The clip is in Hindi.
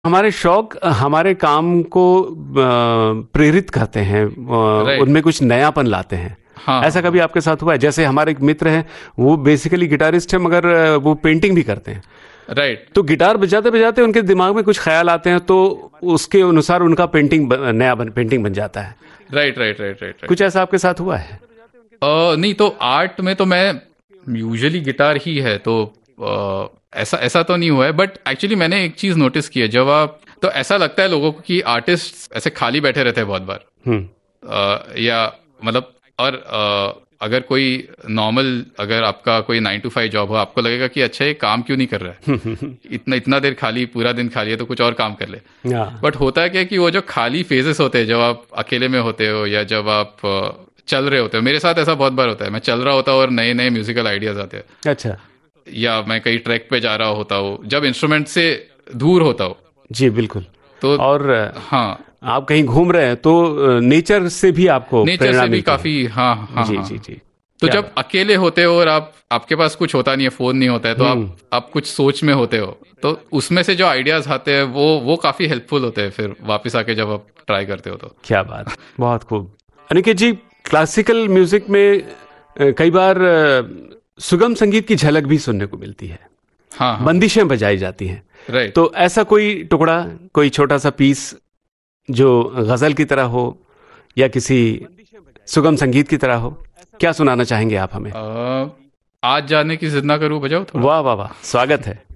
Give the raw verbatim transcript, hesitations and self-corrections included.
हमारे शौक हमारे काम को अ, प्रेरित करते हैं, अ, राइट। उनमें कुछ नयापन लाते हैं। हाँ ऐसा कभी आपके साथ हुआ है? जैसे हमारे एक मित्र हैं, वो बेसिकली गिटारिस्ट है, मगर अ, वो पेंटिंग भी करते हैं। राइट तो गिटार बजाते बजाते उनके दिमाग में कुछ ख्याल आते हैं, तो उसके अनुसार उनका पेंटिंग ब- नया बन, पेंटिंग बन जाता है। राइट राइट राइट राइट कुछ ऐसा आपके साथ हुआ है? राइट नहीं, तो आर्ट में तो मैं यूजुअली गिटार ही है, तो अ, ऐसा ऐसा तो नहीं हुआ है। बट एक्चुअली मैंने एक चीज नोटिस की है, जब आप, तो ऐसा लगता है लोगों को कि आर्टिस्ट ऐसे खाली बैठे रहते हैं बहुत बार। हम्म। अ, या मतलब, और अ, अगर कोई नॉर्मल, अगर आपका कोई नाइन टू फाइव जॉब हो, आपको लगेगा कि अच्छा ये काम क्यों नहीं कर रहा है, इतना इतना देर खाली, पूरा दिन खाली है, तो कुछ और काम कर ले। हाँ। बट होता है क्या कि वो जो खाली फेजेस होते हैं, जब आप अकेले में होते हो या जब आप अ, चल रहे होते हो, मेरे साथ ऐसा बहुत बार होता है, मैं चल रहा होता हूँ और नए नए म्यूजिकल आइडियाज आते हैं, अच्छा। या मैं कहीं ट्रैक पे जा रहा होता हूँ, जब इंस्ट्रूमेंट से दूर होता हूँ, जी बिल्कुल। तो और अ, हाँ, आप कहीं घूम रहे हैं तो नेचर से भी आपको नेचर प्रेरणा से भी मिलती है। काफी, हाँ हाँ जी हाँ। जी जी। तो क्या जब बात। अकेले होते हो और आप, आपके पास कुछ होता नहीं है, फोन नहीं होता है, तो आप हम्म। आप कुछ सोच में होते हो, तो उसमें से जो आइडियाज आते हैं वो वो काफी हेल्पफुल होते हैं फिर वापस आके जब आप ट्राई करते हो तो। क्या बात, बहुत खूब। अनिकेत जी, क्लासिकल म्यूजिक में अ, कई बार अ, सुगम संगीत की झलक भी सुनने को मिलती है, हाँ हाँ। बंदिशें बजाई जाती हैं। राइट। तो ऐसा कोई टुकड़ा, कोई छोटा सा पीस जो गजल की तरह हो या किसी सुगम संगीत की तरह हो, क्या सुनाना चाहेंगे आप हमें? आज जाने की जिद ना करूं, बजाओ थोड़ा। वाह वाह वाह, स्वागत है।